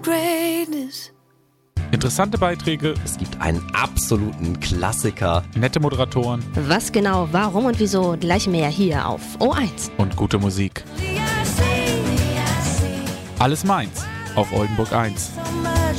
greatness. Interessante Beiträge, Es gibt einen absoluten Klassiker. nette Moderatoren Was genau, warum und wieso, gleich mehr hier auf O1. und gute Musik. Alles meins auf Oldenburg 1. So much